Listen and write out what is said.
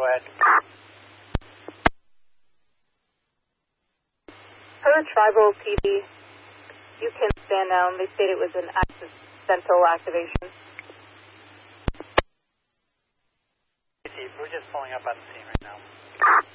ahead. Per Tribal PD, you can stand down. They state it was an accidental activation. We're just pulling up on the scene right now.